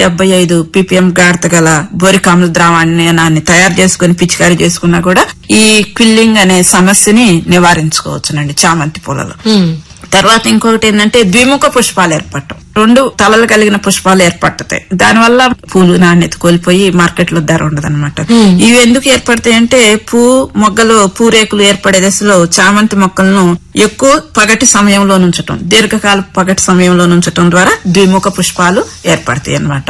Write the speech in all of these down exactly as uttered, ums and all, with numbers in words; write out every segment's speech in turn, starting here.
డెబ్బై ఐదు పీపీఎం గాఢత గల బోరిక్ ఆమ్ల ద్రావణాన్ని తయారు చేసుకుని పిచికారీ చేసుకున్నా కూడా ఈ క్విల్లింగ్ అనే సమస్యని నివారించుకోవచ్చునండి చామంతి పూలలో. తర్వాత ఇంకొకటి ఏంటంటే ద్విముఖ పుష్పాలు ఏర్పడటం. రెండు తలలు కలిగిన పుష్పాలు ఏర్పడతాయి. దానివల్ల పూలు నాణ్యత కోల్పోయి మార్కెట్ లో ధర ఉండదన్నమాట. ఇవి ఎందుకు ఏర్పడతాయి అంటే పూ మొగ్గలు పూరేకులు ఏర్పడే దశలో చామంతి మొక్కలను ఎక్కువ పగటి సమయంలో నుంచటం, దీర్ఘకాల పగటి సమయంలో నుంచటం ద్వారా ద్విముఖ పుష్పాలు ఏర్పడతాయి అన్నమాట.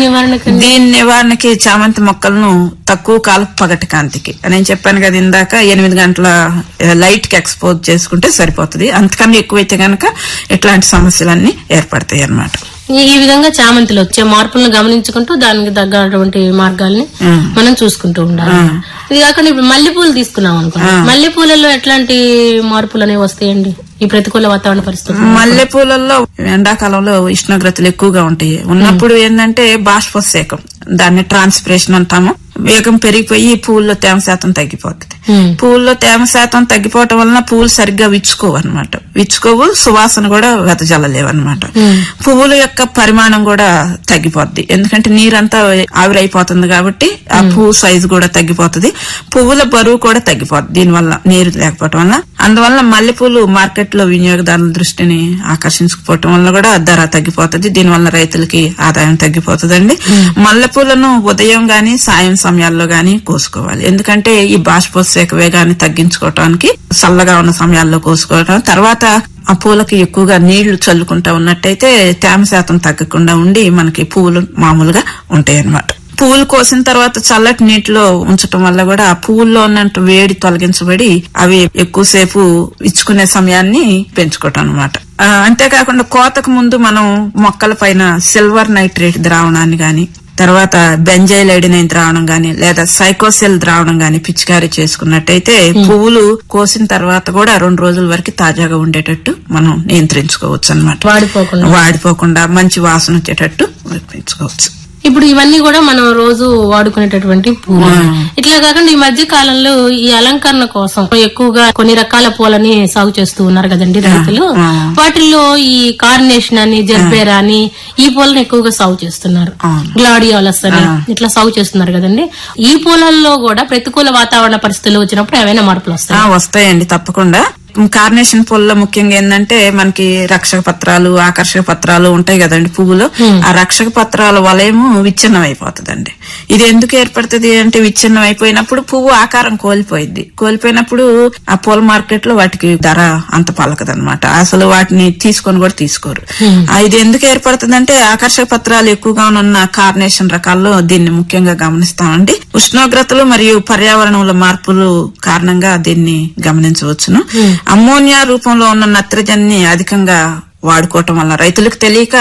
దీని నివారణకి చామంతి మొక్కలను తక్కువ కాల పగటి కాంతికి నేను చెప్పాను కదా ఇందాక ఎనిమిది గంటల లైట్ కి ఎక్స్పోజ్ చేసుకుంటే సరిపోతుంది. అంతకన్నా ఎక్కువైతే గనక ఇట్లాంటి సమస్యలన్నీ ఏర్పడతాయి అన్నమాట. ఈ విధంగా చామంతిలో వచ్చే మార్పులను గమనించుకుంటూ దానికి తగ్గటువంటి మార్గాల్ని మనం చూసుకుంటూ ఉండాలి. ఇది కాకుండా ఇప్పుడు మల్లెపూలు తీసుకున్నాం అనుకో, మల్లెపూలలో ఎట్లాంటి మార్పులు అనేవి వస్తాయండి ఈ ప్రతికూల వాతావరణ పరిస్థితులు? మల్లెపూలలో ఎండాకాలంలో ఉష్ణోగ్రతలు ఎక్కువగా ఉంటాయి. ఉన్నప్పుడు ఏంటంటే బాష్పోత్సేకం, దాన్ని ట్రాన్స్పిరేషన్ అంటాము, వేగం పెరిగిపోయి పువ్వుల్లో తేమ శాతం తగ్గిపోతుంది. పువ్వుల్లో తేమ శాతం తగ్గిపోవటం వలన పువ్వులు సరిగ్గా విచ్చుకోవు అనమాట. విచ్చుకోవు, సువాసన కూడా వెదజల్లలేవు అనమాట. పువ్వుల యొక్క పరిమాణం కూడా తగ్గిపోద్ది, ఎందుకంటే నీరంతా ఆవిరైపోతుంది కాబట్టి ఆ పువ్వు సైజు కూడా తగ్గిపోతుంది. పువ్వుల బరువు కూడా తగ్గిపోద్ది దీనివల్ల, నీరు లేకపోవటం వల్ల. అందువల్ల మల్లెపూలు మార్కెట్ లో వినియోగదారుల దృష్టిని ఆకర్షించకపోవటం వల్ల కూడా ధర తగ్గిపోతుంది. దీనివల్ల రైతులకి ఆదాయం తగ్గిపోతుందండి. మల్లెపూలను ఉదయం గాని సాయం సమయాల్లో గాని కోసుకోవాలి, ఎందుకంటే ఈ బాష్పోత్సేక వేగాన్ని తగ్గించుకోవటానికి చల్లగా ఉన్న సమయాల్లో కోసుకోవటం. తర్వాత ఆ పూలకి ఎక్కువగా నీళ్లు చల్లుకుంటా ఉన్నట్టయితే తేమ శాతం తగ్గకుండా ఉండి మనకి పువ్వులు మామూలుగా ఉంటాయి అన్నమాట. పువ్వులు కోసిన తర్వాత చల్లటి నీటిలో ఉంచటం వల్ల కూడా ఆ పువ్వుల్లో ఉన్నట్టు వేడి తొలగించబడి అవి ఎక్కువసేపు ఇచ్చుకునే సమయాన్ని పెంచుకోవటం అనమాట. అంతేకాకుండా కోతకు ముందు మనం మొక్కల పైన సిల్వర్ నైట్రేట్ ద్రావణాన్ని గాని, తర్వాత బెంజైల్ ఐడినైన్ ద్రావణం గాని లేదా సైకోసెల్ ద్రావణం గాని పిచికారీ చేసుకున్నట్టయితే పువ్వులు కోసిన తర్వాత కూడా రెండు రోజుల వరకు తాజాగా ఉండేటట్టు మనం నియంత్రించుకోవచ్చు అన్నమాట. వాడిపోకుండా వాడిపోకుండా మంచి వాసన వచ్చేటట్టు పెంచుకోవచ్చు. ఇప్పుడు ఇవన్నీ కూడా మనం రోజు వాడుకునేటటువంటి పూలు. ఇట్లా కాకుండా ఈ మధ్య కాలంలో ఈ అలంకరణ కోసం ఎక్కువగా కొన్ని రకాల పూలని సాగు చేస్తూ ఉన్నారు కదండి రైతులు. వాటిల్లో ఈ కార్నేషన్ అని, జర్బేరా అని ఈ పూలను ఎక్కువగా సాగు చేస్తున్నారు. గ్లాడియోలస్ అని ఇట్లా సాగు చేస్తున్నారు కదండి. ఈ పూలల్లో కూడా ప్రతికూల వాతావరణ పరిస్థితులు వచ్చినప్పుడు ఏమైనా మార్పులు వస్తాయి? వస్తాయండి తప్పకుండా. కార్నేషన్ పూల్లో ముఖ్యంగా ఏంటంటే మనకి రక్షక పత్రాలు, ఆకర్షక పత్రాలు ఉంటాయి కదండి పువ్వులు. ఆ రక్షక పత్రాల వలయము విచ్ఛిన్నం అయిపోతుందండి. ఇది ఎందుకు ఏర్పడుతుంది అంటే విచ్ఛిన్నం అయిపోయినప్పుడు పువ్వు ఆకారం కోల్పోయింది. కోల్పోయినప్పుడు ఆ పూల మార్కెట్ లో వాటికి ధర అంత పలకదనమాట. అసలు వాటిని తీసుకొని కూడా తీసుకోరు. ఇది ఎందుకు ఏర్పడుతుంది అంటే ఆకర్షక పత్రాలు ఎక్కువగా ఉన్న కార్నేషన్ రకాల్లో దీన్ని ముఖ్యంగా గమనిస్తామండి. ఉష్ణోగ్రతలు మరియు పర్యావరణంలో మార్పులు కారణంగా దీన్ని గమనించవచ్చును. అమ్మోనియా రూపంలో ఉన్న నత్రజని అధికంగా వాడుకోవటం వల్ల రైతులకు తెలియక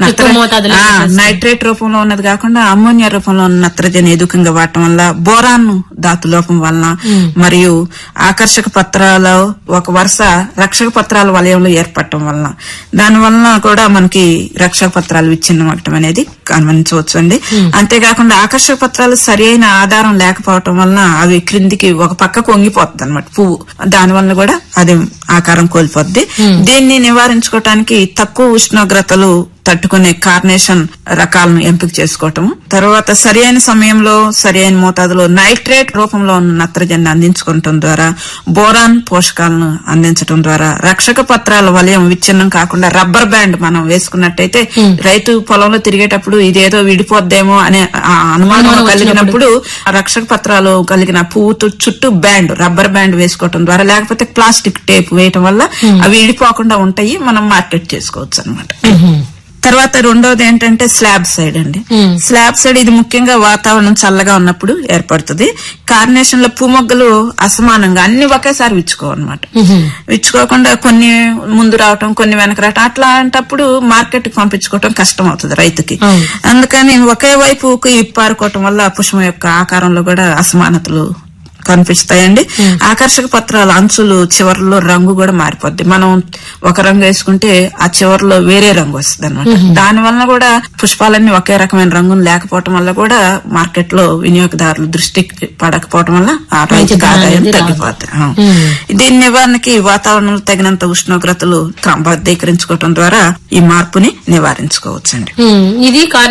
నైట్రేట్ రూపంలో ఉన్నది కాకుండా అమ్మోనియా రూపంలో ఉన్న నత్రజని అధికంగా వాడటం వల్ల, బోరాన్ ధాతు లోపం వలన, మరియు ఆకర్షక పత్రాలు ఒక వరుస రక్షక పత్రాల వలయంలో ఏర్పడటం వలన, దాని వలన కూడా మనకి రక్షక పత్రాలు విచ్ఛిన్నమవటం అనేది గమనించవచ్చు అండి. అంతేకాకుండా ఆకర్షక పత్రాలు సరి అయిన ఆధారం లేకపోవటం వలన అవి క్రిందికి ఒక పక్కకు వంగిపోతుంది అనమాట పువ్వు. దాని వల్ల కూడా అది ఆకారం కోల్పోద్ది. దీన్ని నివారించుకోవటానికి తక్కువ ఉష్ణోగ్రతలు తట్టుకునే కార్నేషన్ రకాలను ఎంపిక చేసుకోవటం, తర్వాత సరి అయిన సమయంలో సరి అయిన మోతాదులో నైట్రేట్ రూపంలో ఉన్న నత్రజని అందించుకోవటం ద్వారా, బోరాన్ పోషకాలను అందించడం ద్వారా రక్షక పత్రాల వలయం విచ్ఛిన్నం కాకుండా రబ్బర్ బ్యాండ్ మనం వేసుకున్నట్టయితే రైతు పొలంలో తిరిగేటప్పుడు ఇదేదో విడిపోద్దేమో అనే అనుమానం కలిగినప్పుడు రక్షక పత్రాలు కలిగిన పువ్వు చుట్టూ బ్యాండ్, రబ్బర్ బ్యాండ్ వేసుకోవటం ద్వారా, లేకపోతే ప్లాస్టిక్ టేప్ వేయటం వల్ల అవి విడిపోకుండా ఉంటాయి, మనం మార్కెట్ చేసుకోవచ్చు అనమాట. తర్వాత రెండోది ఏంటంటే స్లాబ్ సైడ్ అండి. స్లాబ్ సైడ్ ఇది ముఖ్యంగా వాతావరణం చల్లగా ఉన్నప్పుడు ఏర్పడుతుంది. కార్నేషన్ లో పువ్వుమొగ్గలు అసమానంగా అన్ని ఒకేసారి విచ్చుకోవన్నమాట. విచ్చుకోకుండా కొన్ని ముందు రావటం, కొన్ని వెనక రావటం, అట్లాంటప్పుడు మార్కెట్ కి పంపించుకోవటం కష్టం అవుతుంది రైతుకి. అందుకని ఒకే వైపు ఇప్పారుకోవటం వల్ల పుష్పం యొక్క ఆకారంలో కూడా అసమానతలు కనిపిస్తాయండి. ఆకర్షక పత్రాల అంచులు చివరిలో రంగు కూడా మారిపోద్ది. మనం ఒక రంగు వేసుకుంటే ఆ చివరిలో వేరే రంగు వస్తుంది అనమాట. దాని వలన కూడా పుష్పాలన్నీ ఒకే రకమైన రంగులు లేకపోవటం వల్ల కూడా మార్కెట్ లో వినియోగదారులు దృష్టి పడకపోవటం వల్ల ఆ రైతుకి ఆదాయం తగ్గిపోతాయి. దీని నివారణకి వాతావరణంలో తగినంత ఉష్ణోగ్రతలు క్రమబద్ధీకరించుకోవటం ద్వారా ఈ మార్పుని నివారించుకోవచ్చండి. ఇది